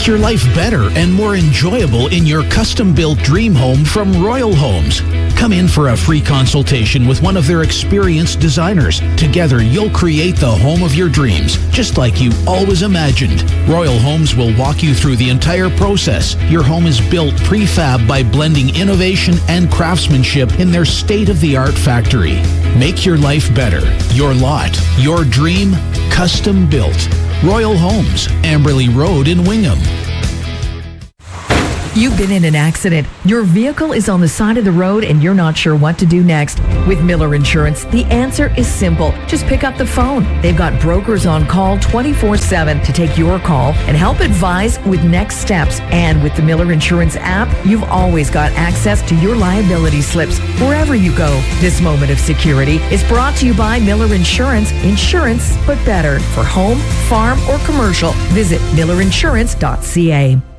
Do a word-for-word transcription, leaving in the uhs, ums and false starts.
Make your life better and more enjoyable in your custom-built dream home from Royal Homes. Come in for a free consultation with one of their experienced designers. Together, you'll create the home of your dreams, just like you always imagined. Royal Homes will walk you through the entire process. Your home is built prefab by blending innovation and craftsmanship in their state-of-the-art factory. Make your life better. Your lot, your dream, custom built. Royal Homes, Amberley Road in Wingham. You've been in an accident. Your vehicle is on the side of the road and you're not sure what to do next. With Miller Insurance, the answer is simple. Just pick up the phone. They've got brokers on call twenty-four seven to take your call and help advise with next steps. And with the Miller Insurance app, you've always got access to your liability slips wherever you go. This moment of security is brought to you by Miller Insurance. Insurance, but better. For home, farm, or commercial, visit miller insurance dot c a.